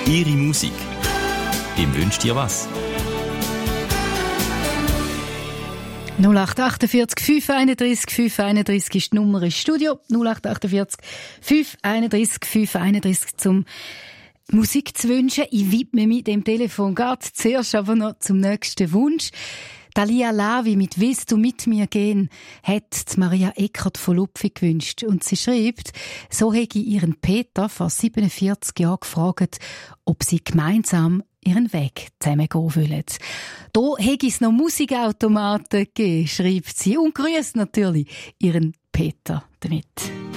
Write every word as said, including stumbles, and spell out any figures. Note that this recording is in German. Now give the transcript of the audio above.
Ihre Musik. Im Wünscht dir was? null acht achtundvierzig fünf einunddreißig fünf einunddreißig ist die Nummer ins Studio. null acht achtundvierzig fünf einunddreißig fünf einunddreißig zum Musik zu wünschen. Ich widme mich dem Telefon gerade zuerst aber noch zum nächsten Wunsch. Dalia Lavi mit «Willst du mit mir gehen?» hat Maria Eckert von Lupfi gewünscht. Und sie schreibt, so hätte ich ihren Peter vor siebenundvierzig Jahren gefragt, ob sie gemeinsam ihren Weg zusammengehen wollen. Da hätte es noch Musikautomaten gegeben, schreibt sie. Und grüßt natürlich ihren Peter damit.